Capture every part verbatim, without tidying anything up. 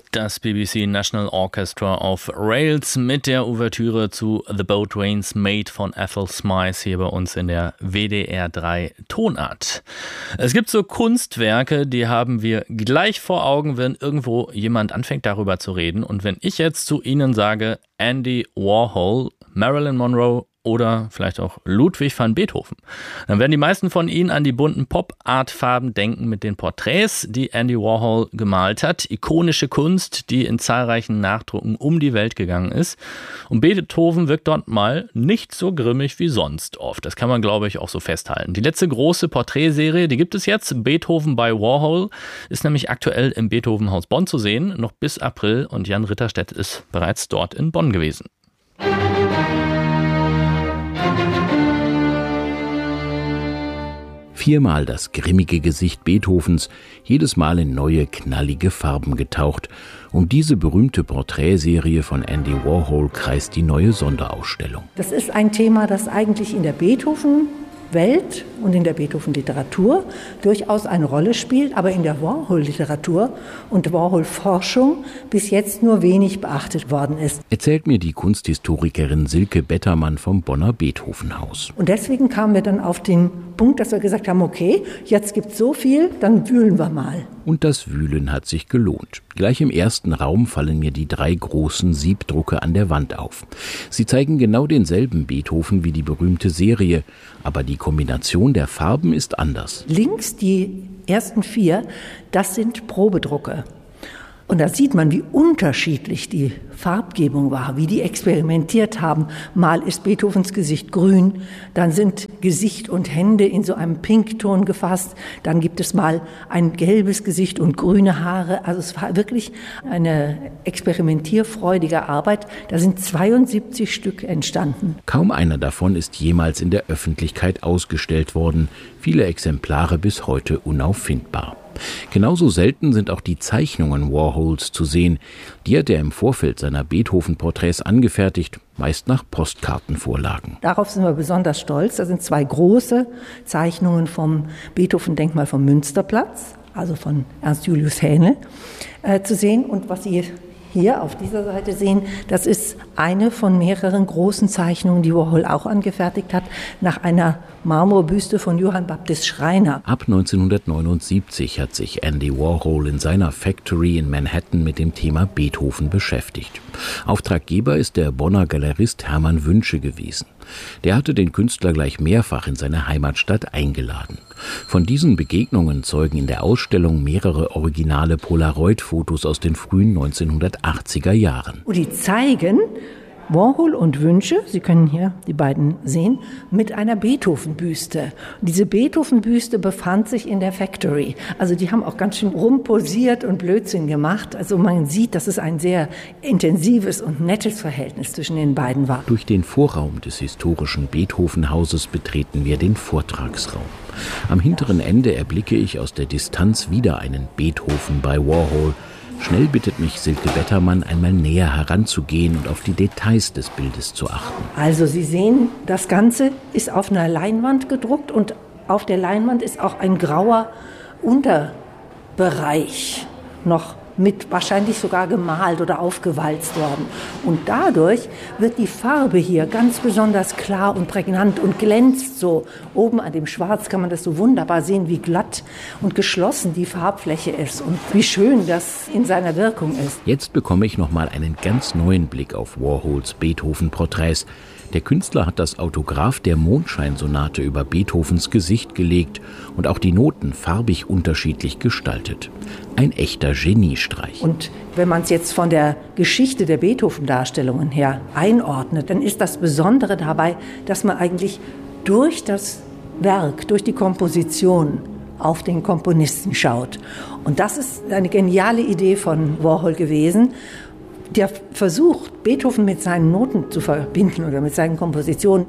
Das B B C National Orchestra auf Rails mit der Ouvertüre zu The Boat Rains Made von Ethel Smythe hier bei uns in der W D R drei Tonart. Es gibt so Kunstwerke, die haben wir gleich vor Augen, wenn irgendwo jemand anfängt darüber zu reden. Und wenn ich jetzt zu Ihnen sage Andy Warhol, Marilyn Monroe oder vielleicht auch Ludwig van Beethoven, dann werden die meisten von Ihnen an die bunten Pop-Art-Farben denken mit den Porträts, die Andy Warhol gemalt hat. Ikonische Kunst, die in zahlreichen Nachdrucken um die Welt gegangen ist. Und Beethoven wirkt dort mal nicht so grimmig wie sonst oft. Das kann man, glaube ich, auch so festhalten. Die letzte große Porträtserie, die gibt es jetzt. Beethoven bei Warhol ist nämlich aktuell im Beethovenhaus Bonn zu sehen, noch bis April. Und Jan Ritterstedt ist bereits dort in Bonn gewesen. Viermal das grimmige Gesicht Beethovens, jedes Mal in neue, knallige Farben getaucht. Um diese berühmte Porträtserie von Andy Warhol kreist die neue Sonderausstellung. Das ist ein Thema, das eigentlich in der Beethoven-Welt und in der Beethoven-Literatur durchaus eine Rolle spielt, aber in der Warhol-Literatur und Warhol-Forschung bis jetzt nur wenig beachtet worden ist. Erzählt mir die Kunsthistorikerin Silke Bettermann vom Bonner Beethovenhaus. Und deswegen kamen wir dann auf den Punkt, dass wir gesagt haben, okay, jetzt gibt es so viel, dann wühlen wir mal. Und das Wühlen hat sich gelohnt. Gleich im ersten Raum fallen mir die drei großen Siebdrucke an der Wand auf. Sie zeigen genau denselben Beethoven wie die berühmte Serie, aber die Kombination der Farben ist anders. Links die ersten vier, das sind Probedrucke. Und da sieht man, wie unterschiedlich die Farbgebung war, wie die experimentiert haben. Mal ist Beethovens Gesicht grün, dann sind Gesicht und Hände in so einem Pinkton gefasst, dann gibt es mal ein gelbes Gesicht und grüne Haare. Also es war wirklich eine experimentierfreudige Arbeit. Da sind zweiundsiebzig Stück entstanden. Kaum einer davon ist jemals in der Öffentlichkeit ausgestellt worden. Viele Exemplare bis heute unauffindbar. Genauso selten sind auch die Zeichnungen Warhols zu sehen. Die hat er im Vorfeld seiner Beethoven-Porträts angefertigt, meist nach Postkartenvorlagen. Darauf sind wir besonders stolz. Da sind zwei große Zeichnungen vom Beethoven-Denkmal vom Münsterplatz, also von Ernst Julius Hähnel, äh, zu sehen. Und was Sie hier auf dieser Seite sehen, das ist eine von mehreren großen Zeichnungen, die Warhol auch angefertigt hat, nach einer Marmorbüste von Johann Baptist Schreiner. Ab neunzehnhundertneunundsiebzig hat sich Andy Warhol in seiner Factory in Manhattan mit dem Thema Beethoven beschäftigt. Auftraggeber ist der Bonner Galerist Hermann Wünsche gewesen. Der hatte den Künstler gleich mehrfach in seine Heimatstadt eingeladen. Von diesen Begegnungen zeugen in der Ausstellung mehrere originale Polaroid-Fotos aus den frühen neunzehnhundertachtziger Jahren. Und die zeigen Warhol und Wünsche, Sie können hier die beiden sehen, mit einer Beethoven-Büste. Und diese Beethoven-Büste befand sich in der Factory. Also die haben auch ganz schön rumposiert und Blödsinn gemacht. Also man sieht, dass es ein sehr intensives und nettes Verhältnis zwischen den beiden war. Durch den Vorraum des historischen Beethoven-Hauses betreten wir den Vortragsraum. Am hinteren Ende erblicke ich aus der Distanz wieder einen Beethoven bei Warhol. Schnell bittet mich Silke Bettermann, einmal näher heranzugehen und auf die Details des Bildes zu achten. Also Sie sehen, das Ganze ist auf einer Leinwand gedruckt und auf der Leinwand ist auch ein grauer Unterbereich noch mit wahrscheinlich sogar gemalt oder aufgewalzt worden. Und dadurch wird die Farbe hier ganz besonders klar und prägnant und glänzt so. Oben an dem Schwarz kann man das so wunderbar sehen, wie glatt und geschlossen die Farbfläche ist und wie schön das in seiner Wirkung ist. Jetzt bekomme ich noch mal einen ganz neuen Blick auf Warhols Beethoven-Porträts. Der Künstler hat das Autograph der Mondscheinsonate über Beethovens Gesicht gelegt und auch die Noten farbig unterschiedlich gestaltet. Ein echter Geniestreich. Und wenn man es jetzt von der Geschichte der Beethoven-Darstellungen her einordnet, dann ist das Besondere dabei, dass man eigentlich durch das Werk, durch die Komposition auf den Komponisten schaut. Und das ist eine geniale Idee von Warhol gewesen. Der versucht, Beethoven mit seinen Noten zu verbinden oder mit seinen Kompositionen.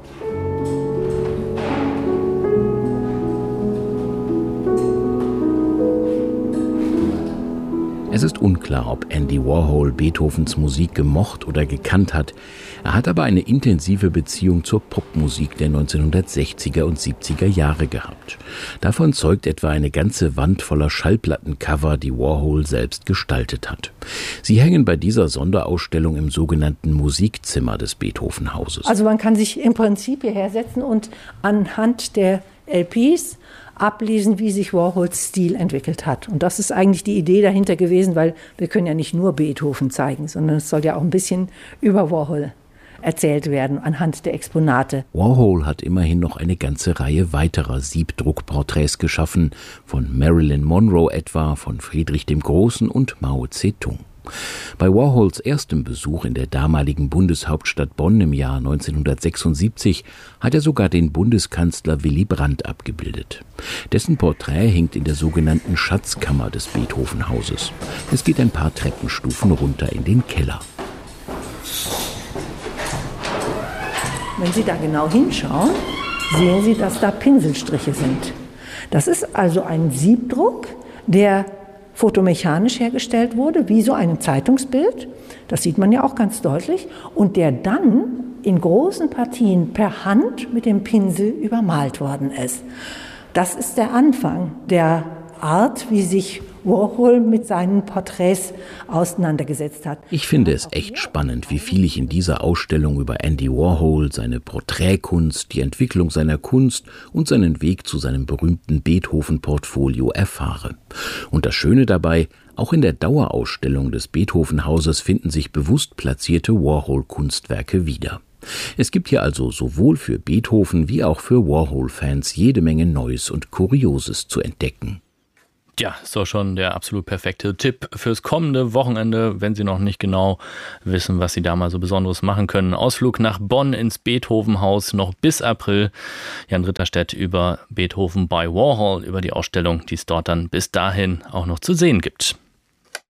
Es ist unklar, ob Andy Warhol Beethovens Musik gemocht oder gekannt hat. Er hat aber eine intensive Beziehung zur Popmusik der neunzehnhundertsechziger und siebziger Jahre gehabt. Davon zeugt etwa eine ganze Wand voller Schallplattencover, die Warhol selbst gestaltet hat. Sie hängen bei dieser Sonderausstellung im sogenannten Musikzimmer des Beethoven-Hauses. Also man kann sich im Prinzip hierher setzen und anhand der L Ps ablesen, wie sich Warhols Stil entwickelt hat. Und das ist eigentlich die Idee dahinter gewesen, weil wir können ja nicht nur Beethoven zeigen, sondern es soll ja auch ein bisschen über Warhol erzählt werden anhand der Exponate. Warhol hat immerhin noch eine ganze Reihe weiterer Siebdruckporträts geschaffen, von Marilyn Monroe etwa, von Friedrich dem Großen und Mao Zedong. Bei Warhols erstem Besuch in der damaligen Bundeshauptstadt Bonn im Jahr neunzehnhundertsechsundsiebzig hat er sogar den Bundeskanzler Willy Brandt abgebildet. Dessen Porträt hängt in der sogenannten Schatzkammer des Beethoven-Hauses. Es geht ein paar Treppenstufen runter in den Keller. Wenn Sie da genau hinschauen, sehen Sie, dass da Pinselstriche sind. Das ist also ein Siebdruck, der fotomechanisch hergestellt wurde, wie so ein Zeitungsbild. Das sieht man ja auch ganz deutlich. Und der dann in großen Partien per Hand mit dem Pinsel übermalt worden ist. Das ist der Anfang der Art, wie sich Warhol mit seinen Porträts auseinandergesetzt hat. Ich finde es echt spannend, wie viel ich in dieser Ausstellung über Andy Warhol, seine Porträtkunst, die Entwicklung seiner Kunst und seinen Weg zu seinem berühmten Beethoven-Portfolio erfahre. Und das Schöne dabei, auch in der Dauerausstellung des Beethoven-Hauses finden sich bewusst platzierte Warhol-Kunstwerke wieder. Es gibt hier also sowohl für Beethoven wie auch für Warhol-Fans jede Menge Neues und Kurioses zu entdecken. Ja, ist doch schon der absolut perfekte Tipp fürs kommende Wochenende, wenn Sie noch nicht genau wissen, was Sie da mal so Besonderes machen können. Ausflug nach Bonn ins Beethoven-Haus noch bis April. Jan Ritterstedt über Beethoven bei Warhol, über die Ausstellung, die es dort dann bis dahin auch noch zu sehen gibt.